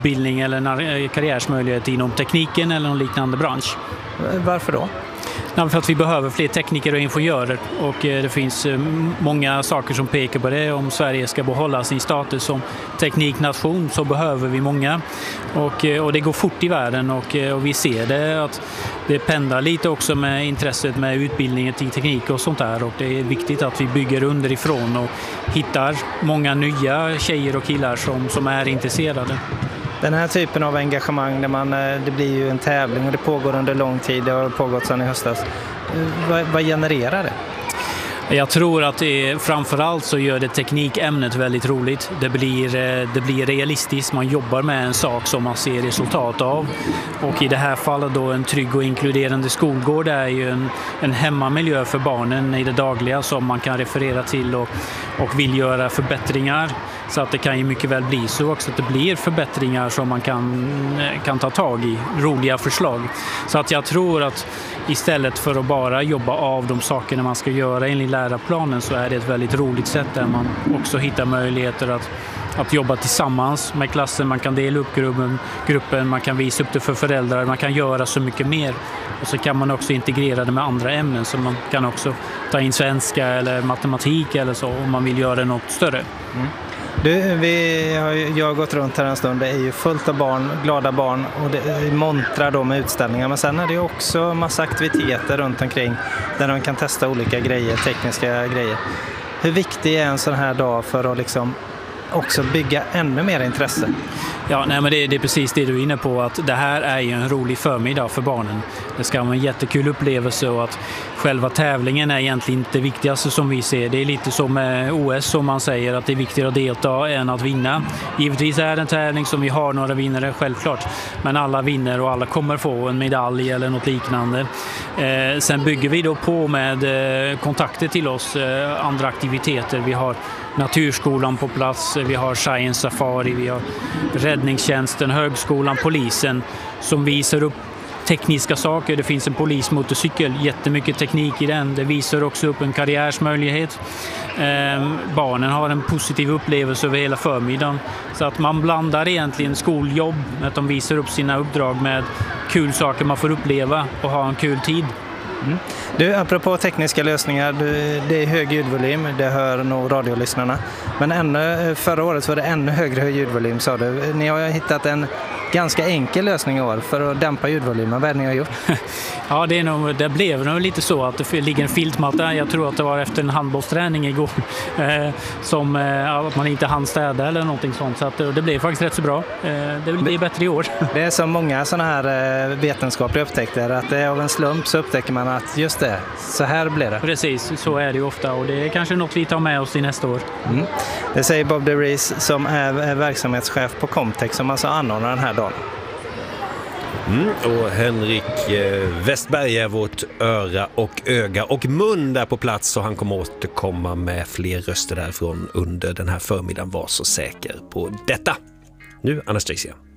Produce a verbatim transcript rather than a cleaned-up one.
utbildning eller en karriärsmöjlighet inom tekniken eller någon liknande bransch. Varför då? Ja, för att vi behöver fler tekniker och ingenjörer och det finns många saker som pekar på det. Om Sverige ska behålla sin status som tekniknation så behöver vi många och, och det går fort i världen och, och vi ser det att det pendlar lite också med intresset med utbildningen till teknik och sånt där och det är viktigt att vi bygger underifrån och hittar många nya tjejer och killar som, som är intresserade. Den här typen av engagemang, där man, det blir ju en tävling och det pågår under lång tid, det har pågått sedan i höstas. Vad, vad genererar det? Jag tror att det, framförallt så gör det teknikämnet väldigt roligt. Det blir, det blir realistiskt, man jobbar med en sak som man ser resultat av. Och i det här fallet då en trygg och inkluderande skolgård är ju en, en hemmamiljö för barnen i det dagliga som man kan referera till och, och vill göra förbättringar. Så att det kan ju mycket väl bli så också att det blir förbättringar som man kan, kan ta tag i, roliga förslag. Så att jag tror att istället för att bara jobba av de sakerna man ska göra enligt läroplanen så är det ett väldigt roligt sätt där man också hittar möjligheter att, att jobba tillsammans med klassen. Man kan dela upp gruppen, gruppen, man kan visa upp det för föräldrar, man kan göra så mycket mer. Och så kan man också integrera det med andra ämnen så man kan också ta in svenska eller matematik eller så om man vill göra något större. Mm. Du, vi har, jag har gått runt här en stund, det är ju fullt av barn, glada barn och det montrar då med utställningar. Men sen är det också massa aktiviteter runt omkring där de kan testa olika grejer, tekniska grejer. Hur viktig är en sån här dag för att liksom också bygga ännu mer intresse? Ja, nej, men det, det är precis det du är inne på, att det här är ju en rolig förmiddag för barnen. Det ska vara en jättekul upplevelse och att själva tävlingen är egentligen inte det viktigaste som vi ser. Det är lite som med O S som man säger att det är viktigare att delta än att vinna. Givetvis är det en tävling som vi har några vinnare, självklart. Men alla vinner och alla kommer få en medalj eller något liknande. Eh, sen bygger vi då på med eh, kontakter till oss, eh, andra aktiviteter. Vi har Naturskolan på plats, vi har Science Safari, vi har Räddningstjänsten, högskolan, polisen som visar upp tekniska saker. Det finns en polismotorcykel, jättemycket teknik i den. Det visar också upp en karriärsmöjlighet. Eh, barnen har en positiv upplevelse över hela förmiddagen. Så att man blandar egentligen skoljobb med att de visar upp sina uppdrag med kul saker man får uppleva och ha en kul tid. Mm. Du, apropå tekniska lösningar, du, det är hög ljudvolym, det hör nog radiolyssnarna. Men ännu, förra året var det ännu högre ljudvolym, sa du. Ni har hittat en ganska enkel lösning i år för att dämpa ljudvolymen. Vad är det ni har gjort? Ja, det, är nog, det blev nog lite så att det ligger en filtmatta. Jag tror att det var efter en handbollsträning igår eh, som eh, att man inte hann städa eller någonting sånt. Så att det blev faktiskt rätt så bra. Eh, det blir bättre i år. Det är som många sådana här eh, vetenskapliga upptäckter, att det är av en slump så upptäcker man att just det, så här blir det. Precis, så är det ju ofta och det är kanske något vi tar med oss i nästa år. Mm. Det säger Bob DeRees som är verksamhetschef på Comtech som alltså anordnar den här dagen. Mm, och Henrik eh, Westberg är vårt öra och öga och mun där på plats, så han kommer återkomma med fler röster därifrån under den här förmiddagen. Var så säker på detta. Nu Anastasia.